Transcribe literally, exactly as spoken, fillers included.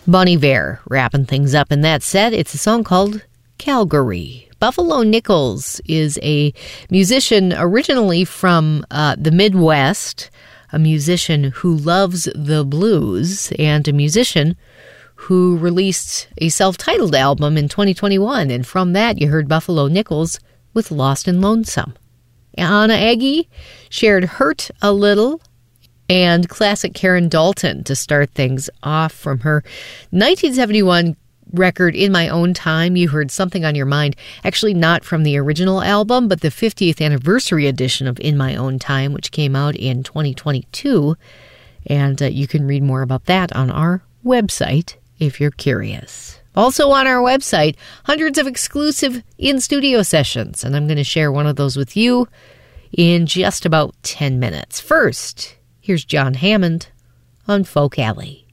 Bon Iver wrapping things up in that set. It's a song called Calgary. Buffalo Nichols is a musician originally from uh, the Midwest, a musician who loves the blues, and a musician who released a self-titled album in twenty twenty-one. And from that, you heard Buffalo Nichols with Lost and Lonesome. Anna Aggie shared Hurt a Little and classic Karen Dalton to start things off. From her nineteen seventy-one record, In My Own Time, you heard Something on Your Mind, actually not from the original album, but the fiftieth anniversary edition of In My Own Time, which came out in twenty twenty-two. And uh, you can read more about that on our website if you're curious. Also on our website, hundreds of exclusive in-studio sessions, and I'm going to share one of those with you in just about ten minutes. First, here's John Hammond on Folk Alley.